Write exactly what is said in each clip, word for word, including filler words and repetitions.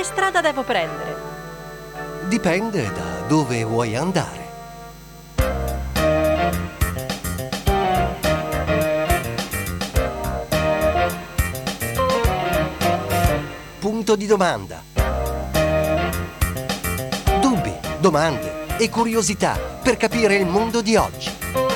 strada devo prendere? Dipende da dove vuoi andare. Punto di domanda. Dubbi, domande e curiosità per capire il mondo di oggi.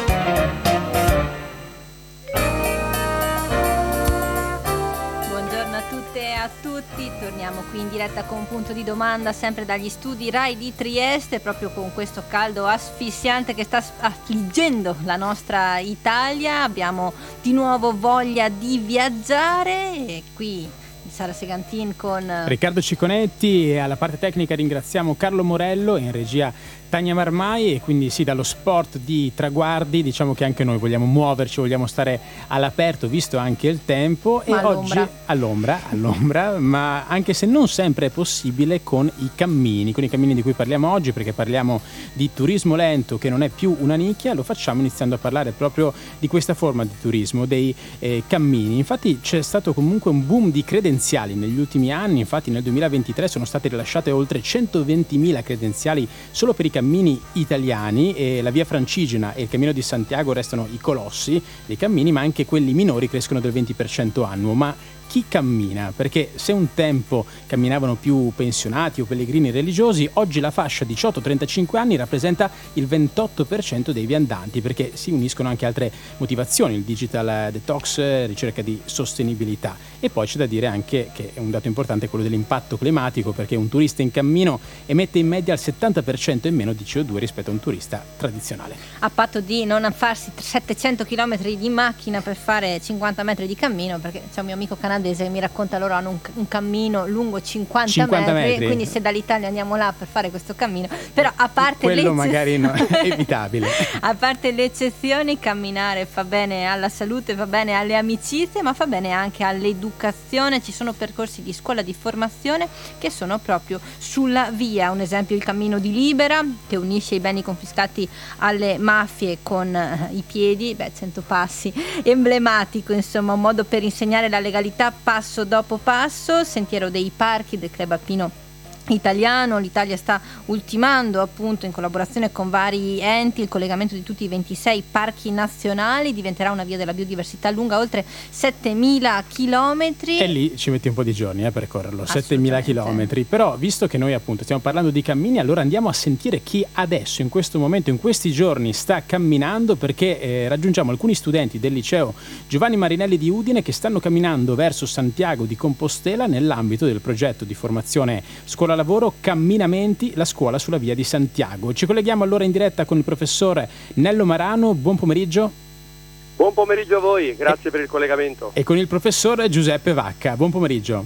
Buongiorno a tutte e a tutti, torniamo qui in diretta con Punto di Domanda, sempre dagli studi Rai di Trieste, proprio con questo caldo asfissiante che sta affliggendo la nostra Italia. Abbiamo di nuovo voglia di viaggiare e qui Sara Segantin con Riccardo Ciconetti, e alla parte tecnica ringraziamo Carlo Morello e in regia Tania Marmai. E quindi sì, dallo sport di traguardi diciamo che anche noi vogliamo muoverci, vogliamo stare all'aperto visto anche il tempo, ma e all'ombra. oggi all'ombra, all'ombra, ma anche se non sempre è possibile con i cammini, con i cammini di cui parliamo oggi, perché parliamo di turismo lento che non è più una nicchia. Lo facciamo iniziando a parlare proprio di questa forma di turismo, dei eh, cammini. Infatti c'è stato comunque un boom di credenziali negli ultimi anni. Infatti nel duemilaventitré sono state rilasciate oltre centoventimila credenziali solo per i cammini italiani, e la via Francigena e il Cammino di Santiago restano i colossi dei cammini, ma anche quelli minori crescono del venti per cento annuo. Ma chi cammina? Perché se un tempo camminavano più pensionati o pellegrini religiosi, oggi la fascia diciotto trentacinque anni rappresenta il ventotto per cento dei viandanti, perché si uniscono anche altre motivazioni, il digital detox, ricerca di sostenibilità. E poi c'è da dire anche che è un dato importante quello dell'impatto climatico, perché un turista in cammino emette in media il settanta per cento in meno di C O due rispetto a un turista tradizionale. A patto di non farsi settecento chilometri di macchina per fare cinquanta metri di cammino, perché c'è un mio amico canadese che mi racconta, loro hanno un, un cammino lungo cinquanta, cinquanta metri, metri, quindi se dall'Italia andiamo là per fare questo cammino, però a parte quello le magari no, è evitabile. A parte le eccezioni, camminare fa bene alla salute, fa bene alle amicizie, ma fa bene anche all'educazione. Ci sono percorsi di scuola di formazione che sono proprio sulla via. Un esempio, il cammino di Libera, che unisce i beni confiscati alle mafie con eh, i piedi, beh, cento passi, emblematico, insomma, un modo per insegnare la legalità passo dopo passo. Sentiero dei parchi del Club Alpino Italiano. L'Italia sta ultimando, appunto, in collaborazione con vari enti, il collegamento di tutti i ventisei parchi nazionali. Diventerà una via della biodiversità lunga oltre settemila chilometri. E lì ci metti un po' di giorni eh, per percorrerlo, settemila chilometri. Però visto che noi appunto stiamo parlando di cammini, allora andiamo a sentire chi adesso, in questo momento, in questi giorni sta camminando, perché eh, raggiungiamo alcuni studenti del liceo Giovanni Marinelli di Udine che stanno camminando verso Santiago di Compostela nell'ambito del progetto di formazione scuola lavoro Camminamenti, la scuola sulla via di Santiago. Ci colleghiamo allora in diretta con il professore Nello Marano. Buon pomeriggio. Buon pomeriggio a voi, grazie e, per il collegamento. E con il professore Giuseppe Vacca. Buon pomeriggio.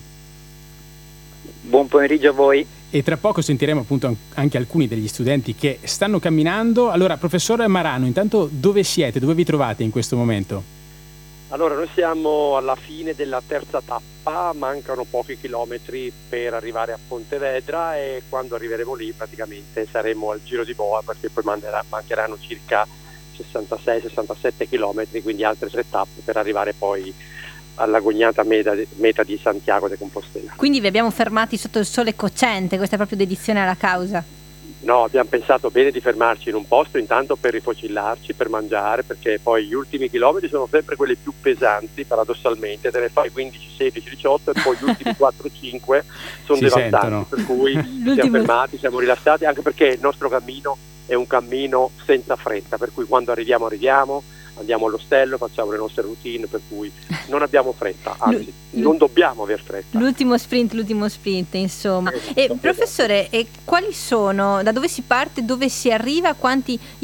Buon pomeriggio a voi. E tra poco sentiremo appunto anche alcuni degli studenti che stanno camminando. Allora, professore Marano, intanto dove siete? Dove vi trovate in questo momento? Allora, noi siamo alla fine della terza tappa, mancano pochi chilometri per arrivare a Pontevedra, e quando arriveremo lì praticamente saremo al Giro di Boa, perché poi mancherà, mancheranno circa sessantasei sessantasette chilometri, quindi altre tre tappe per arrivare poi all'agognata meta, meta di Santiago de Compostela. Quindi vi abbiamo fermati sotto il sole cocente, questa è proprio dedizione alla causa. No, abbiamo pensato bene di fermarci in un posto intanto per rifocillarci, per mangiare, perché poi gli ultimi chilometri sono sempre quelli più pesanti, paradossalmente, te ne fai quindici, sedici, diciotto e poi gli ultimi quattro cinque sono si devastanti, sentono. Per cui siamo fermati, siamo rilassati, anche perché il nostro cammino è un cammino senza fretta, per cui quando arriviamo arriviamo, andiamo all'ostello, facciamo le nostre routine, per cui non abbiamo fretta, anzi L- non dobbiamo aver fretta. L'ultimo sprint, l'ultimo sprint, insomma. Esatto, e professore, e quali sono, da dove si parte, dove si arriva, quanti